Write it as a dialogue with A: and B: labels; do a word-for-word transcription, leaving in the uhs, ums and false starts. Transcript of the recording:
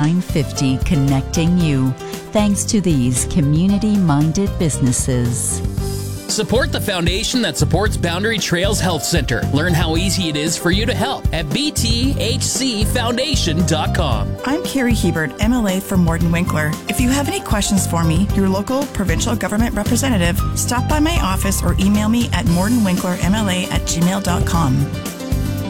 A: nine fifty, connecting you. Thanks to these community-minded businesses.
B: Support the foundation that supports Boundary Trails Health Center. Learn how easy it is for you to help at b t h c foundation dot com.
C: I'm Carrie Hebert, M L A for Morden Winkler. If you have any questions for me, your local provincial government representative, stop by my office or email me at mordenwinklermla at gmail dot com.